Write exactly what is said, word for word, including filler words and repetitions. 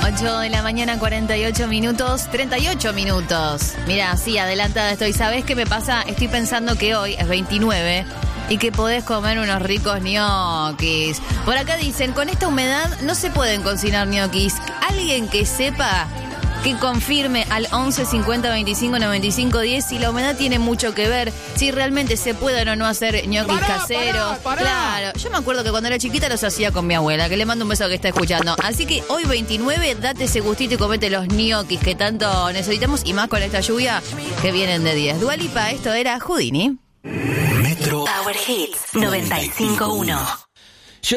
ocho de la mañana, cuarenta y ocho minutos, treinta y ocho minutos. Mira, sí, adelantada estoy. ¿Sabés qué me pasa? Estoy pensando que hoy es veintinueve y que podés comer unos ricos ñoquis. Por acá dicen, con esta humedad no se pueden cocinar ñoquis. Alguien que sepa, que confirme al once cincuenta veinticinco noventa y cinco diez si la humedad tiene mucho que ver, si realmente se pueden o no hacer ñoquis Pará, caseros. pará, pará. Claro, yo me acuerdo que cuando era chiquita los hacía con mi abuela, que le mando un beso que está escuchando. Así que hoy veintinueve, date ese gustito y comete los ñoquis que tanto necesitamos, y más con esta lluvia que vienen de diez. Dua Lipa, esto era Houdini. Metro Power Hits noventa y cinco punto uno.